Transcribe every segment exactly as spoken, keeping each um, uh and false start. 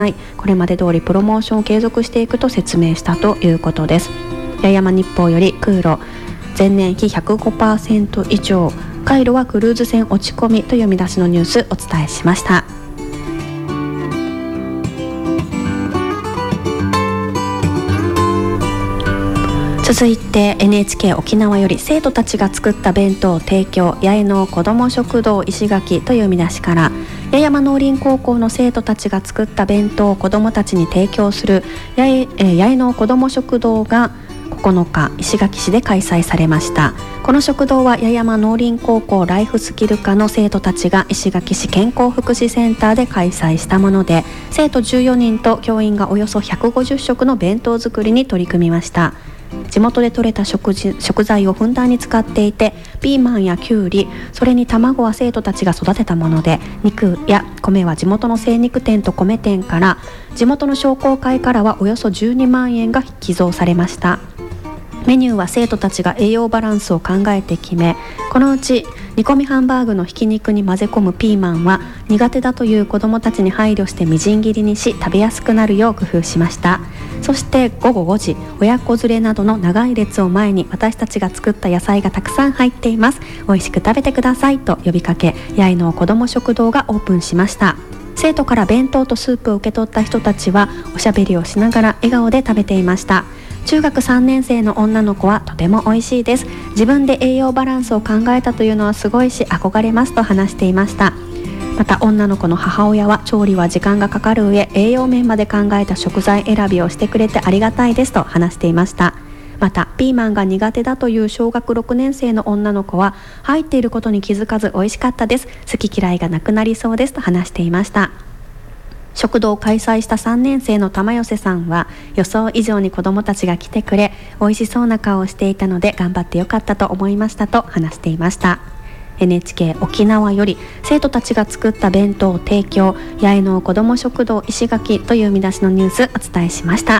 これまで通りプロモーションを継続していくと説明したということです。八重山日報より空路前年比 ひゃくごパーセント 以上、海路はクルーズ船落ち込みという見出しのニュースお伝えしました。続いて エヌエイチケー 沖縄より生徒たちが作った弁当を提供、八重の子ども食堂石垣という見出しから、八重山農林高校の生徒たちが作った弁当を子どもたちに提供する八重、えー、八重の子ども食堂がここのか石垣市で開催されました。この食堂は八重山農林高校ライフスキル科の生徒たちが石垣市健康福祉センターで開催したもので、生徒じゅうよにんと教員がおよそひゃくごじゅっしょくの弁当作りに取り組みました。地元で採れた 食, 事食材をふんだんに使っていて、ピーマンやキュウリ、それに卵は生徒たちが育てたもので、肉や米は地元の精肉店と米店から、地元の商工会からはおよそじゅうにまんえんが寄贈されました。メニューは生徒たちが栄養バランスを考えて決め、このうち煮込みハンバーグのひき肉に混ぜ込むピーマンは苦手だという子どもたちに配慮してみじん切りにし、食べやすくなるよう工夫しました。そしてごごごじ、親子連れなどの長い列を前に、私たちが作った野菜がたくさん入っています、美味しく食べてくださいと呼びかけ、八重の子ども食堂がオープンしました。生徒から弁当とスープを受け取った人たちはおしゃべりをしながら笑顔で食べていました。中学さんねん生の女の子はとても美味しいです、自分で栄養バランスを考えたというのはすごいし憧れますと話していました。また女の子の母親は、調理は時間がかかる上栄養面まで考えた食材選びをしてくれてありがたいですと話していました。またピーマンが苦手だという小学ろくねん生の女の子は、入っていることに気づかず美味しかったです、好き嫌いがなくなりそうですと話していました。食堂を開催したさんねん生の玉寄さんは、予想以上に子どもたちが来てくれ、美味しそうな顔をしていたので頑張ってよかったと思いましたと話していました。 エヌエイチケー 沖縄より生徒たちが作った弁当を提供、八重の子ども食堂石垣という見出しのニュースお伝えしました。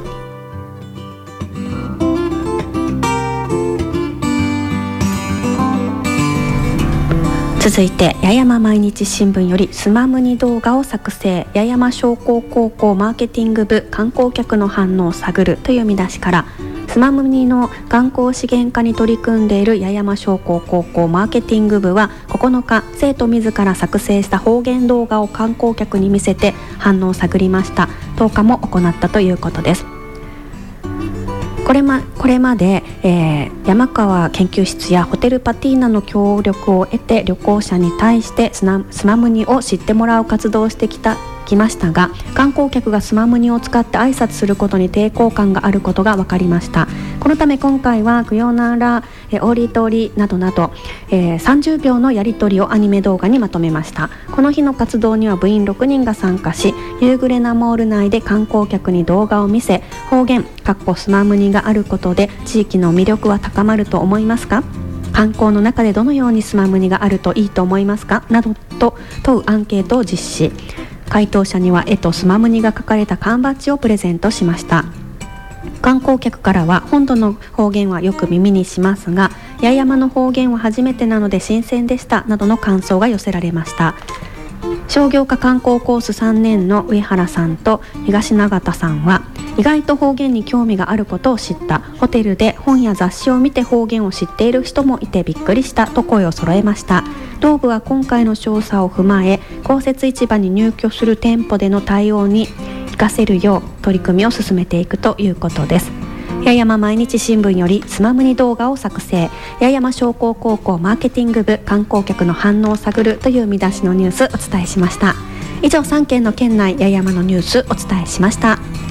続いて八重山毎日新聞よりスマムニ動画を作成、八重山商工高校マーケティング部観光客の反応を探るという見出しから、スマムニの観光資源化に取り組んでいる八重山商工高校マーケティング部はここのか、生徒自ら作成した方言動画を観光客に見せて反応を探りました。とおかも行ったということです。これま、これまで、えー、山川研究室やホテルパティーナの協力を得て、旅行者に対してスナスマムニを知ってもらう活動をしてきたきましたが、観光客がスマムニを使って挨拶することに抵抗感があることが分かりました。このため今回はクヨナラ、えオリトリなどなど、えー、さんじゅうびょうのやり取りをアニメ動画にまとめました。この日の活動には部員ろくにんが参加し、夕暮れなモール内で観光客に動画を見せ、方言かっこスマムニがあることで地域の魅力は高まると思いますか、観光の中でどのようにスマムニがあるといいと思いますかなどと問うアンケートを実施。回答者には絵とスマムニが書かれた缶バッジをプレゼントしました。観光客からは、本土の方言はよく耳にしますが、八重山の方言は初めてなので新鮮でしたなどの感想が寄せられました。商業科観光コースさんねんの上原さんと東永田さんは、意外と方言に興味があることを知った、ホテルで本や雑誌を見て方言を知っている人もいてびっくりしたと声を揃えました。同部は今回の調査を踏まえ、公設市場に入居する店舗での対応に活かせるよう取り組みを進めていくということです。八重山毎日新聞よりスマムニ動画を作成、八重山商工高校マーケティング部観光客の反応を探るという見出しのニュースお伝えしました。以上さんけんの県内八重山のニュースお伝えしました。